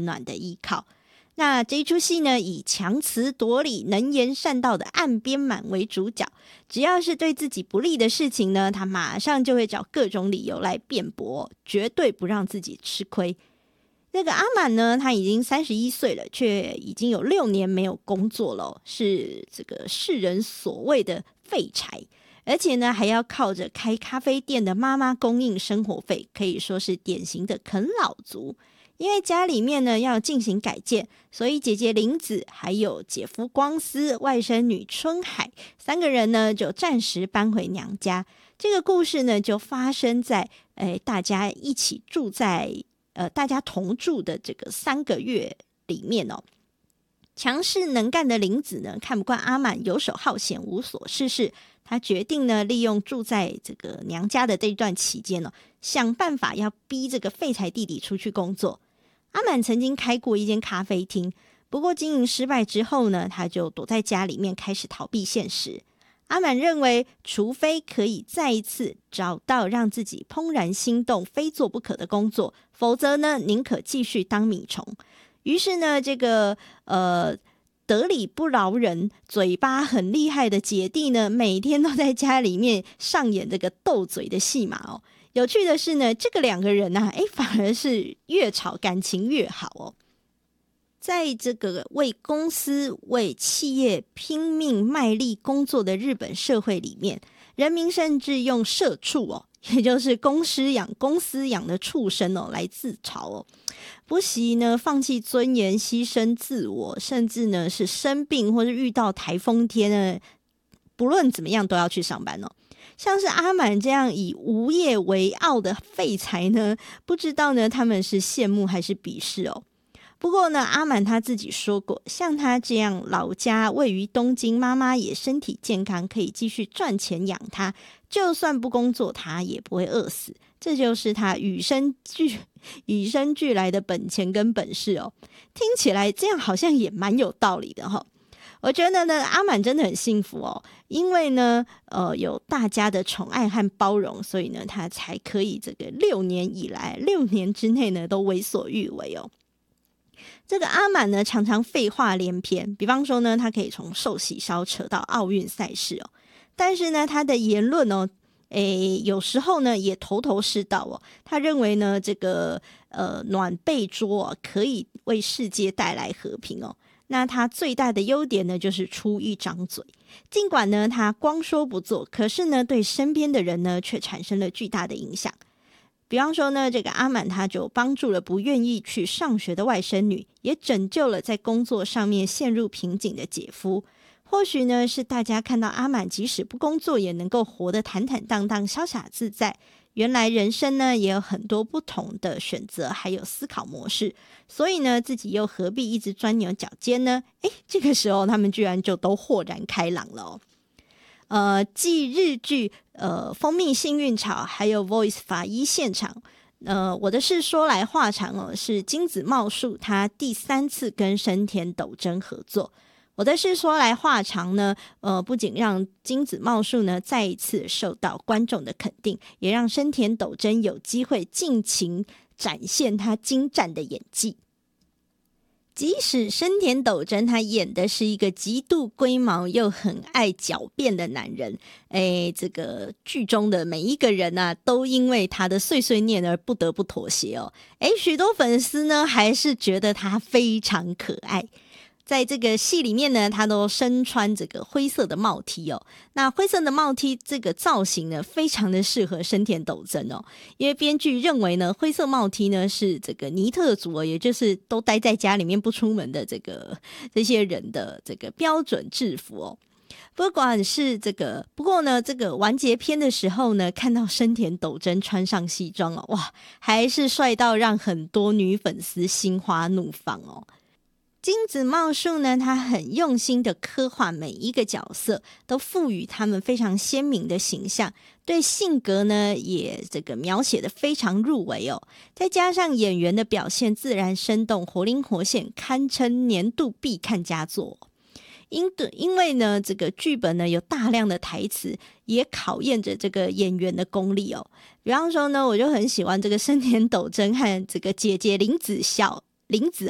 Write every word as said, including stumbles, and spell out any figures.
温暖的依靠。那这一出戏呢，以强词夺理、能言善道的岸边满为主角，只要是对自己不利的事情呢，他马上就会找各种理由来辩驳，绝对不让自己吃亏。那个阿满呢，他已经三十一岁了，却已经有六年没有工作了，是这个世人所谓的废柴，而且呢还要靠着开咖啡店的妈妈供应生活费，可以说是典型的啃老族。因为家里面呢要进行改建，所以姐姐玲子还有姐夫光思、外甥女春海三个人呢就暂时搬回娘家。这个故事呢就发生在诶大家一起住在呃大家同住的这个三个月里面哦。强势能干的玲子呢看不惯阿满游手好闲、无所事事，他决定呢利用住在这个娘家的这一段期间哦，想办法要逼这个废柴弟弟出去工作。阿满曾经开过一间咖啡厅，不过经营失败之后呢，他就躲在家里面开始逃避现实。阿满认为，除非可以再一次找到让自己怦然心动、非做不可的工作，否则呢，宁可继续当米虫。于是呢，这个呃得理不饶人、嘴巴很厉害的姐弟呢，每天都在家里面上演这个斗嘴的戏码哦。有趣的是呢，这个两个人啊，诶，反而是越吵感情越好哦。在这个为公司、为企业拼命卖力工作的日本社会里面，人民甚至用社畜哦，也就是公司养公司养的畜生哦来自嘲哦，不惜呢放弃尊严、牺牲自我，甚至呢是生病或是遇到台风天呢，不论怎么样都要去上班哦。像是阿满这样以无业为傲的废材呢，不知道呢他们是羡慕还是鄙视哦。不过呢，阿满他自己说过，像他这样老家位于东京，妈妈也身体健康，可以继续赚钱养他，就算不工作他也不会饿死，这就是他与生俱与生俱来的本钱跟本事哦。听起来这样好像也蛮有道理的哦。我觉得呢，阿满真的很幸福哦，因为呢，呃，有大家的宠爱和包容，所以呢，他才可以这个六年以来，六年之内呢，都为所欲为哦。这个阿满呢，常常废话连篇，比方说呢，他可以从寿喜烧扯到奥运赛事哦，但是呢，他的言论哦，诶，有时候呢，也头头是道哦。他认为呢，这个呃暖被捉、哦、可以为世界带来和平哦。那他最大的优点呢，就是出一张嘴。尽管呢，他光说不做，可是呢，对身边的人呢，却产生了巨大的影响。比方说呢，这个阿满他就帮助了不愿意去上学的外甥女，也拯救了在工作上面陷入瓶颈的姐夫。或许呢，是大家看到阿满即使不工作也能够活得坦坦荡荡、潇洒自在。原来人生呢也有很多不同的选择，还有思考模式，所以呢自己又何必一直钻牛角尖呢？诶，这个时候他们居然就都豁然开朗了哦。呃，继日剧呃《蜂蜜幸运草》还有《Voice》法医现场，呃，我的事说来话长哦，是金子茂树他第三次跟生田斗真合作。我的事说来话长呢，呃，不仅让金子茂树呢再一次受到观众的肯定，也让生田斗真有机会尽情展现他精湛的演技。即使生田斗真他演的是一个极度龟毛又很爱狡辩的男人，诶，这个剧中的每一个人啊，都因为他的碎碎念而不得不妥协哦。诶，许多粉丝呢还是觉得他非常可爱。在这个戏里面呢，他都身穿这个灰色的帽 T 哦。那灰色的帽 T 这个造型呢，非常的适合生田斗真哦。因为编剧认为呢，灰色帽 T 呢是这个尼特族哦，也就是都待在家里面不出门的这个这些人的这个标准制服哦。不管是这个，不过呢，这个完结篇的时候呢，看到生田斗真穿上西装哦，哇，还是帅到让很多女粉丝心花怒放哦。金子茂树呢，他很用心的刻画每一个角色，都赋予他们非常鲜明的形象，对性格呢也这个描写的非常入围哦。再加上演员的表现自然生动、活灵活现，堪称年度必看佳作。因因为呢，这个剧本呢有大量的台词，也考验着这个演员的功力哦。比方说呢，我就很喜欢这个生田斗真和这个姐姐林子孝。林子